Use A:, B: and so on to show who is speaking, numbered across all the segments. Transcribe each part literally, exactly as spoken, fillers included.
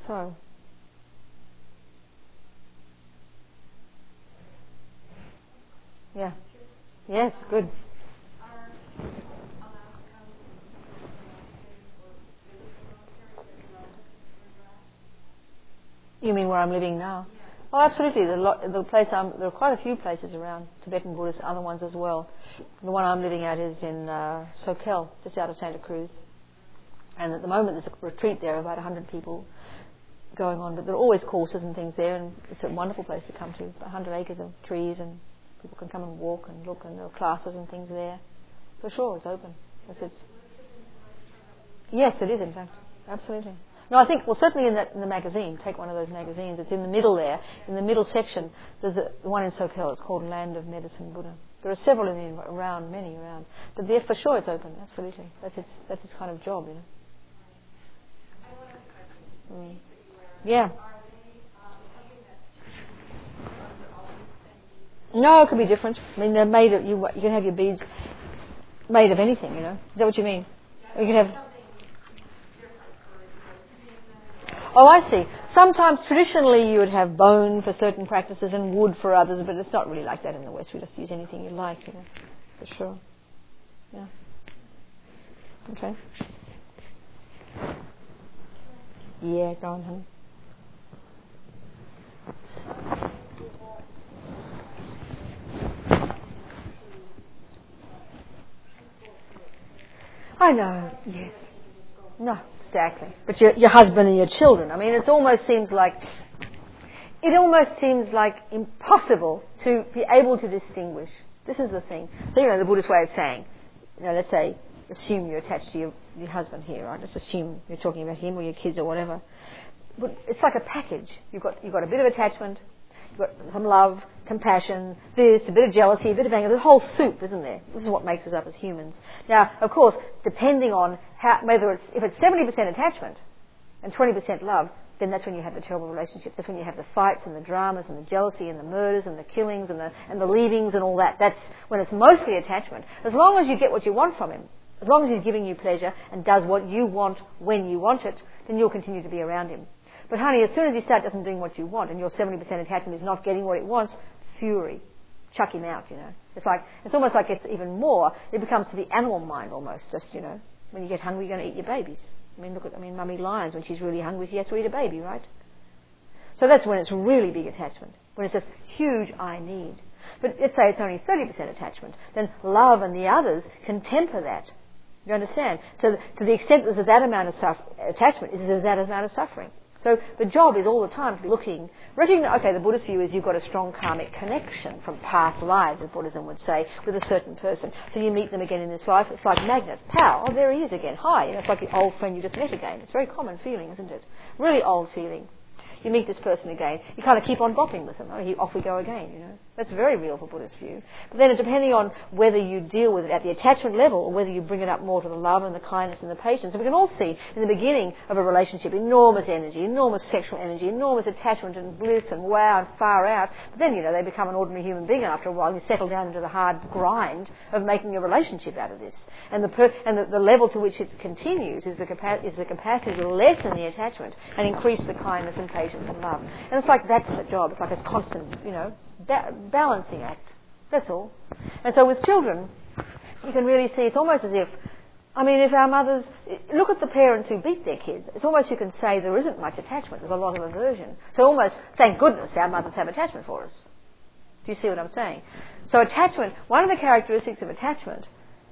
A: So. Yeah. Yes, good. You mean where I'm living now? Oh, absolutely. The, lo- the place I'm, there are quite a few places around, Tibetan Buddhists, other ones as well. The one I'm living at is in uh, Soquel, just out of Santa Cruz. And at the moment there's a retreat there, about one hundred people going on, but there are always courses and things there, and it's a wonderful place to come to. It's about one hundred acres of trees, and people can come and walk and look, and there are classes and things there. For sure, it's open. It's, it's yes, it is, in fact. Absolutely. No, I think, well, certainly in, that, in the magazine, take one of those magazines, it's in the middle there, in the middle section, there's a, the one in Soquel, it's called Land of Medicine Buddha. There are several in the, around, many around. But there, for sure, it's open, absolutely. That's its, that's its kind of job, you know. Mm. Yeah. No, it could be different. I mean, they're made of, you, you can have your beads made of anything, you know. Is that what you mean? Or you can have... Oh, I see. Sometimes, traditionally, you would have bone for certain practices and wood for others, but it's not really like that in the West. We just use anything you like, you know, for sure. Yeah. Okay. Yeah, go on, honey. I know, yes. No, exactly. But your, your husband and your children, I mean, it almost seems like, it almost seems like impossible to be able to distinguish. This is the thing. So, you know, the Buddhist way of saying, you know, let's say, assume you're attached to your, your husband here, right? Let's assume you're talking about him or your kids or whatever. But it's like a package. You've got, you've got a bit of attachment, you've got some love, compassion, this, a bit of jealousy, a bit of anger. There's a whole soup, isn't there? This is what makes us up as humans. Now, of course, depending on how, whether it's, if it's seventy percent attachment and twenty percent love, then that's when you have the terrible relationships. That's when you have the fights and the dramas and the jealousy and the murders and the killings and the, and the leavings and all that. That's when it's mostly attachment. As long as you get what you want from him, as long as he's giving you pleasure and does what you want when you want it, then you'll continue to be around him. But honey, as soon as you start doesn't doing what you want and your seventy percent attachment is not getting what it wants, fury. Chuck him out, you know. It's like, it's almost like it's even more, it becomes to the animal mind almost, just, you know, when you get hungry you're going to eat your babies. I mean, look at, I mean, mummy lions, when she's really hungry she has to eat a baby, right? So that's when it's really big attachment, when it's just huge I need. But let's say it's only thirty percent attachment, then love and the others can temper that. You understand? So to the extent that there's that amount of suff- attachment, is there's that amount of suffering. So the job is all the time to be looking, recognize, okay, the Buddhist view is you've got a strong karmic connection from past lives, as Buddhism would say, with a certain person. So you meet them again in this life, it's like magnet, pow, oh, there he is again, hi. You know, it's like the old friend you just met again. It's a very common feeling, isn't it? Really old feeling. You meet this person again, you kind of keep on bopping with them. Oh, he, off we go again, you know. That's very real for Buddhist view. But then depending on whether you deal with it at the attachment level or whether you bring it up more to the love and the kindness and the patience. And we can all see in the beginning of a relationship enormous energy, enormous sexual energy, enormous attachment and bliss and wow and far out. But then, you know, they become an ordinary human being after a while and you settle down into the hard grind of making a relationship out of this. And the per- and the, the level to which it continues is the, capa- is the capacity to lessen the attachment and increase the kindness and patience and love. And it's like that's the job. It's like a constant, you know, ba- balancing act. That's all. And so with children, you can really see it's almost as if, I mean, if our mothers, look at the parents who beat their kids. It's almost you can say there isn't much attachment. There's a lot of aversion. So almost, thank goodness our mothers have attachment for us. Do you see what I'm saying? So attachment, one of the characteristics of attachment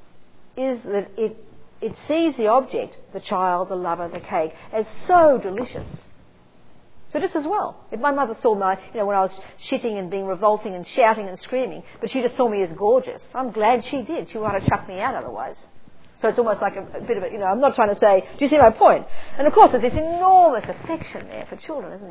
A: is that it it sees the object, the child, the lover, the cake, as so delicious. So just as well. If my mother saw my, you know, when I was shitting and being revolting and shouting and screaming, but she just saw me as gorgeous, I'm glad she did. She would have chucked me out otherwise. So it's almost like a, a bit of a, you know, I'm not trying to say, do you see my point? And of course there's this enormous affection there for children, isn't there?